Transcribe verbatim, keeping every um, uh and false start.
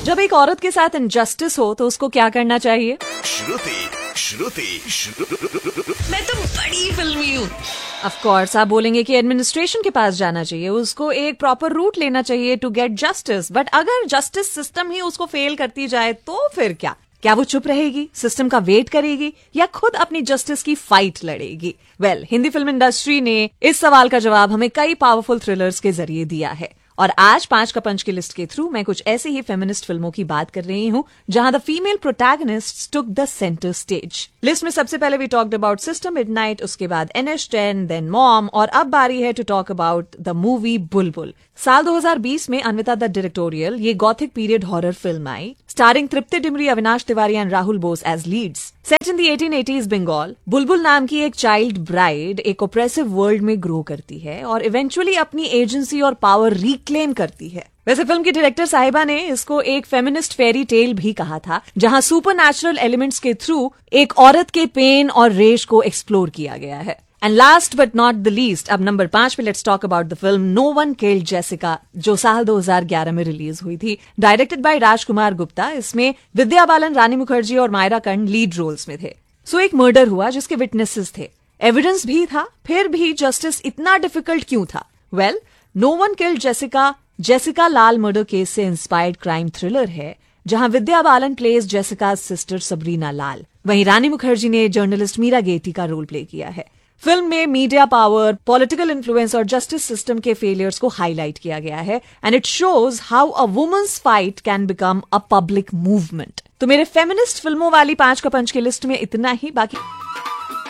जब एक औरत के साथ इनजस्टिस हो तो उसको क्या करना चाहिए? श्रुति श्रुति श्रुति मैं तो बड़ी फिल्मी हूँ। ऑफ कोर्स आप बोलेंगे कि एडमिनिस्ट्रेशन के पास जाना चाहिए, उसको एक प्रॉपर रूट लेना चाहिए टू गेट जस्टिस। बट अगर जस्टिस सिस्टम ही उसको फेल करती जाए तो फिर क्या? क्या वो चुप रहेगी, सिस्टम का वेट करेगी, या खुद अपनी जस्टिस की फाइट लड़ेगी? Well well, Hindi film industry ने इस सवाल का जवाब हमें कई पावरफुल थ्रिलर्स के जरिए दिया है। और आज पांच का पंच की लिस्ट के थ्रू मैं कुछ ऐसे ही फेमिनिस्ट फिल्मों की बात कर रही हूं जहां the female protagonist took the centre stage. List में सबसे पहले we talked about sister midnight, उसके बाद N H ten, then mom, और अब बारी है to talk about the movie बुलबुल। साल दो हज़ार बीस में अन्विता द डायरेक्टोरियल ये Gothic period horror film I, starring Tripti Dimri, Avinash Tiwari and Rahul Bose as Leeds. Set in the eighteen eighties Bengal, बुलबुल नाम की एक चाइल्ड ब्राइड एक ओप्रेसिव वर्ल्ड में ग्रो करती है और इवेंचुअली अपनी एजेंसी और पावर रिक्लेम करती है। वैसे फिल्म की डायरेक्टर साहिबा ने इसको एक फेमिनिस्ट फेरी टेल भी कहा था, जहां सुपरनैचुरल एलिमेंट्स के थ्रू एक औरत के पेन और रेश को एक्सप्लोर किया गया है। And last but not the least, अब नंबर पांच पे let's talk about the film no one killed Jessica, जो साल दो हज़ार ग्यारह में रिलीज हुई थी, डायरेक्टेड बाय राजकुमार गुप्ता। इसमें विद्या बालन, रानी मुखर्जी और मायरा कंड लीड रोल्स में थे। सो so, एक मर्डर हुआ जिसके विटनेसेस थे, एविडेंस भी था, फिर भी जस्टिस इतना डिफिकल्ट क्यों था? Well, no one killed Jessica Jessica लाल मर्डर केस से इंस्पायर्ड क्राइम थ्रिलर है, जहां Vidya Balan pledge Jessica sister Sabrina लाल, वहीं रानी मुखर्जी ने जर्नलिस्ट मीरा गेटी का रोल प्ले किया है। फिल्म में मीडिया पावर, पॉलिटिकल इन्फ्लुएंस और जस्टिस सिस्टम के फेलियर्स को हाईलाइट किया गया है and it shows how a women's fight can become a public movement. तो मेरे फेमिनिस्ट फिल्मों वाली पांच का पंच की लिस्ट में इतना ही। बाकी